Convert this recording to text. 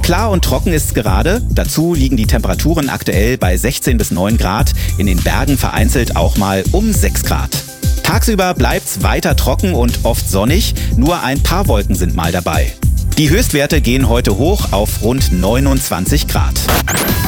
Klar und trocken ist's gerade. Dazu liegen die Temperaturen aktuell bei 16 bis 9 Grad. In den Bergen vereinzelt auch mal um 6 Grad. Tagsüber bleibt's weiter trocken und oft sonnig. Nur ein paar Wolken sind mal dabei. Die Höchstwerte gehen heute hoch auf rund 29 Grad.